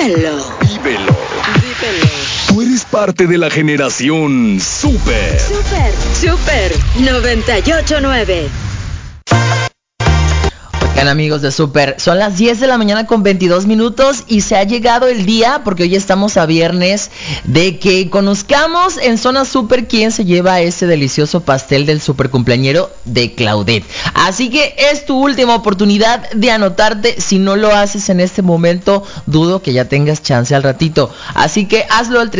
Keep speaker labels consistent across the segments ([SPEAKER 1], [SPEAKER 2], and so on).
[SPEAKER 1] Vívelo.
[SPEAKER 2] Vívelo. Tú eres parte de la generación Super.
[SPEAKER 1] Super 98.9.
[SPEAKER 3] Oigan, amigos de Super, son las 10 de la mañana con 22 minutos y se ha llegado el día, porque hoy estamos a viernes, de que conozcamos en Zona Super quién se lleva ese delicioso pastel del super cumpleañero de Claudette. Así que es tu última oportunidad de anotarte. Si no lo haces en este momento, dudo que ya tengas chance al ratito. Así que hazlo al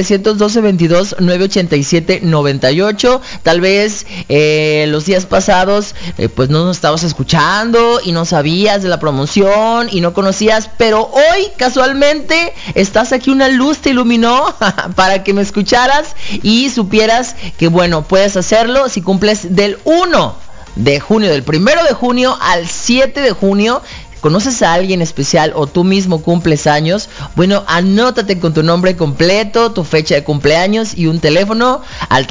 [SPEAKER 3] 312-22-987-98. Tal vez los días pasados pues no nos estabas escuchando y no sabías de la promoción y no conocías, pero hoy casualmente estás aquí, una luz te iluminó para que me escucharas y supieras que bueno, puedes hacerlo si cumples del 1 de junio, del 1 de junio al 7 de junio. ¿Conoces a alguien especial o tú mismo cumples años? Bueno, anótate con tu nombre completo, tu fecha de cumpleaños y un teléfono al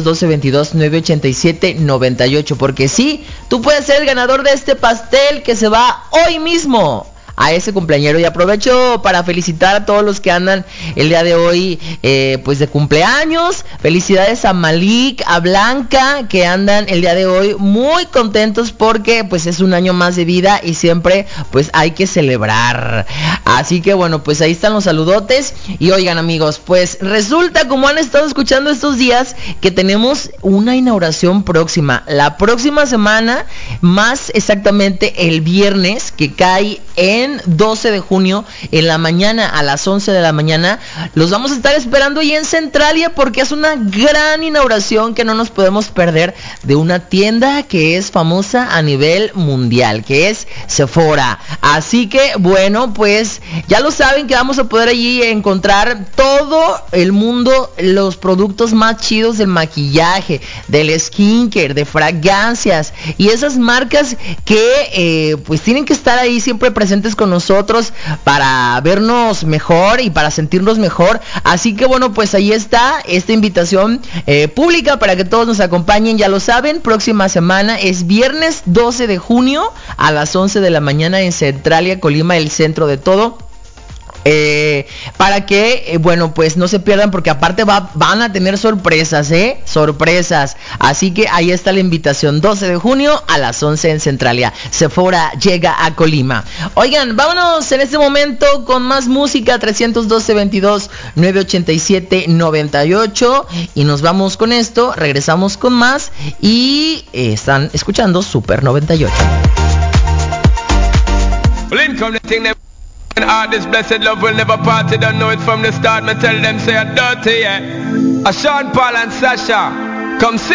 [SPEAKER 3] 312-22-987-98. Porque sí, tú puedes ser el ganador de este pastel que se va hoy mismo a ese cumpleañero. Y aprovecho para felicitar a todos los que andan el día de hoy pues de cumpleaños. Felicidades a Malik, a Blanca, que andan el día de hoy muy contentos porque pues es un año más de vida y siempre pues hay que celebrar. Así que bueno, pues ahí están los saludotes. Y oigan, amigos, pues resulta, como han estado escuchando estos días, que tenemos una inauguración próxima, la próxima semana, más exactamente el viernes, que cae en 12 de junio, en la mañana, a las 11 de la mañana. Los vamos a estar esperando ahí en Centralia, porque es una gran inauguración que no nos podemos perder, de una tienda que es famosa a nivel mundial, que es Sephora. Así que bueno, pues ya lo saben, que vamos a poder allí encontrar todo el mundo, los productos más chidos del maquillaje, del skincare, de fragancias y esas marcas que pues tienen que estar ahí siempre presentes con nosotros para vernos mejor y para sentirnos mejor. Así que bueno, pues ahí está esta invitación pública para que todos nos acompañen. Ya lo saben, próxima semana es viernes 12 de junio a las 11 de la mañana en Centralia, Colima, el centro de todo. Para que, bueno, pues no se pierdan, porque aparte van a tener sorpresas, sorpresas. Así que ahí está la invitación, 12 de junio a las 11 en Centralia. Sephora llega a Colima. Oigan, vámonos en este momento con más música, 312-22-987-98. Y nos vamos con esto, regresamos con más y están escuchando Super 98.
[SPEAKER 4] And all this blessed love will never part. You don't know it from the start. Me tell them say I'm dirty, yeah. A Sean Paul and Sasha, come sing.